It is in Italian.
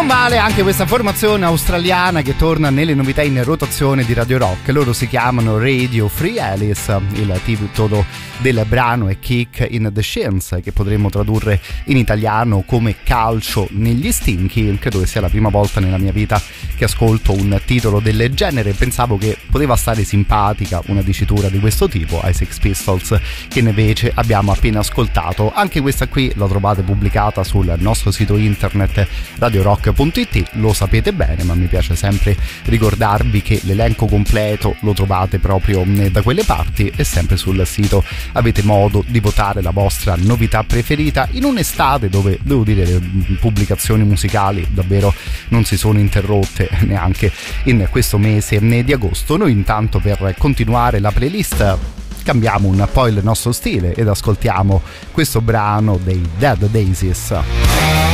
Non vale anche questa formazione australiana che torna nelle novità in rotazione di Radio Rock. Loro si chiamano Radio Free Alice, il titolo del brano è Kick in the Shins, che potremmo tradurre in italiano come calcio negli stinchi. Credo che sia la prima volta nella mia vita che ascolto un titolo del genere. Pensavo che poteva stare simpatica una dicitura di questo tipo ai Sex Pistols, che invece abbiamo appena ascoltato. Anche questa qui la trovate pubblicata sul nostro sito internet radiorock.it, lo sapete bene, ma mi piace sempre ricordarvi che l'elenco completo lo trovate proprio da quelle parti, e sempre sul sito avete modo di votare la vostra novità preferita in un'estate dove, devo dire, le pubblicazioni musicali davvero non si sono interrotte neanche in questo mese di agosto. Noi intanto, per continuare la playlist, cambiamo un po' il nostro stile ed ascoltiamo questo brano dei Dead Daisies.